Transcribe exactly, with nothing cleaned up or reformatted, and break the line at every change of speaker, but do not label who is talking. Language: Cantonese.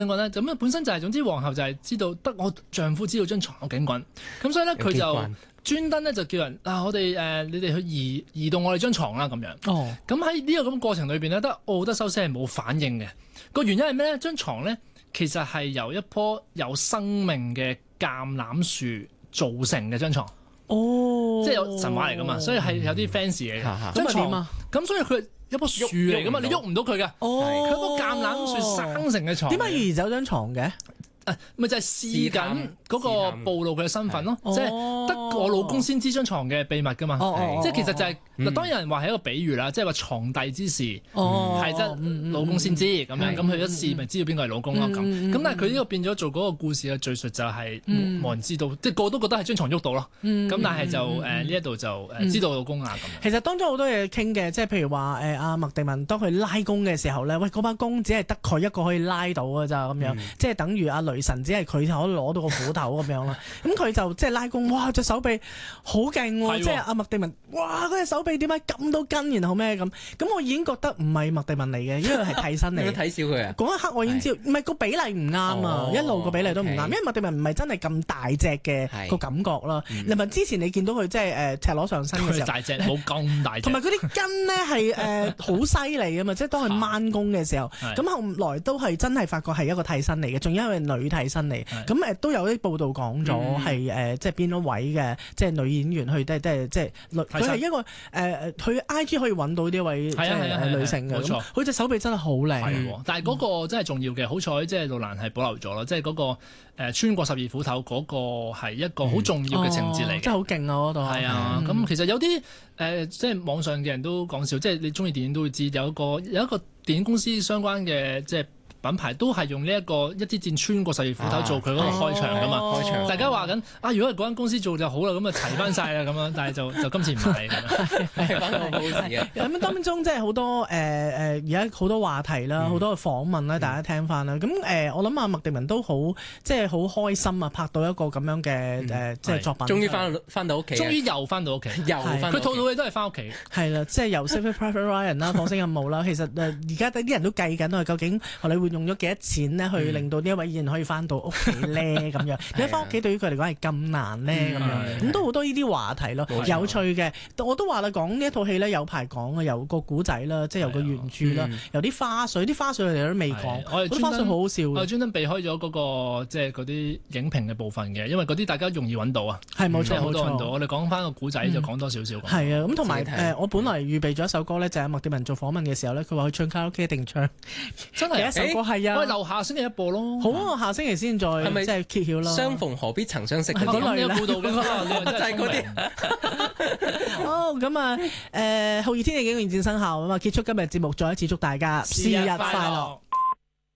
講咧，咁啊本身就係、是、總之皇后就係知道得我丈夫知道張床有警棍，咁所以咧佢就專登咧就叫人啊，我哋誒、呃、你哋去移移動我哋張床啦咁樣。哦，咁喺呢個咁過程裏邊咧，得奧德修斯係冇反應嘅。個原因係咩咧？張床咧其實係由一棵有生命嘅橄欖樹造成嘅張床。哦，即係有神話嚟噶嘛，所以係有啲 fancy 嘅。張床啊，咁所以佢一棵樹嚟噶嘛，你喐唔到佢嘅。哦，佢一棵橄欖樹生成嘅床。
點解要移走張床嘅？
誒，咪就係試緊嗰個暴露佢嘅身份咯，即係得我老公先知張床嘅秘密噶嘛，即係其實就係嗱，當然有人話係一個比喻啦，即係話床弟之事係得老公先知咁樣，咁佢一試咪知道邊個係老公咯咁，咁但係佢呢個變咗做嗰個故事嘅敘述就係冇人知道，即係個個都覺得係張床喐到咯，咁但係就誒呢一度就誒知道老公啊咁。
其實當中好多嘢傾嘅，即係譬如話誒阿麥迪文當佢拉弓嘅時候咧，喂嗰把弓只係得佢一個可以拉到㗎咋咁樣，即係等於阿雷神只係佢可以攞到個斧頭咁樣啦，咁佢就即係拉弓，哇隻手臂好勁喎，即係阿麥迪文，哇嗰隻手臂點解咁多筋，然後咩咁？咁我已經覺得唔係麥迪文嚟嘅，因為係替身嚟嘅。
你睇小佢啊？
嗰一刻我已經知道，唔係個比例唔啱啊，一路個比例都唔啱，因為麥迪文唔係真係咁大隻嘅個感覺啦。你咪之前你見到佢即係誒赤裸上身嘅時候，
大隻冇咁大隻，
同埋嗰啲筋咧係誒好犀利啊嘛，即係當佢掹弓嘅時候，咁後來都係真係發覺係一個替身嚟嘅，仲因為女替身嚟。咁誒都有啲報道講咗係誒，即係邊一位嘅即係女演員去都係都係即係佢係一個誒，佢 I G 可以揾到呢位即係女性嘅，冇錯，佢隻手臂真係好靚。
但係嗰個真係重要嘅，好彩即係路蘭係保留咗咯，即係嗰個誒穿過十二斧頭嗰個係一個好重要嘅情節嚟嘅，
真係好勁啊嗰度。
係啊，咁其實有啲誒即係網上嘅人都講笑，即係你中意電影都會知有一個有一個電影公司相關嘅即係品牌都係用呢一個一支箭穿過十二斧頭做佢嗰個開場噶嘛，開場大家話緊啊，如果係嗰間公司做就好啦，咁啊齊翻晒啦咁樣，但係就就今次唔係咁樣，
係翻個好事嘅。
咁當中即係好多誒誒而家好多話題啦，好多嘅訪問啦，大家聽翻啦。咁誒我諗阿麥迪文都好即係好開心啊，拍到一個咁樣嘅誒即係作品。
終於翻翻到屋企，
終於又翻到屋企，
又翻。
佢套套嘢都係翻屋企。
係啦，即係由 Saving Private Ryan 啦，火星任務啦，其實誒而家啲人都計緊啊，究竟荷里活用咗幾多錢咧，去令到呢一位演員可以翻到屋企咧咁樣？點解翻屋企對於佢嚟講係咁難咧？咁樣咁都好多呢啲話題咯，有趣嘅。我都話啦，講呢一套戲咧有排講啊，由個古仔啦，即係由個原著啦，由啲花絮，啲花絮我哋都未講。我哋花絮好好笑，
我哋專登避開咗嗰個即係嗰啲影評嘅部分嘅，因為嗰啲大家容易揾到啊。
係冇錯，
好多揾到。我哋講翻個古仔就講多少少。
係啊，咁同埋誒，我本來預備咗一首歌咧，就係麥迪文做訪問嘅時候咧，佢話佢唱卡拉 OK 一定唱，
真係
一首歌係啊。
我留下星期一播咯。
好啊，下星期先再即係揭曉啦。
相逢何必曾相識嗰
啲，
你
有估到嘅，
就係嗰啲。
好咁啊，誒，酷熱天氣警告現正生效啊嘛，結束今日節目，再一次祝大家節日快樂。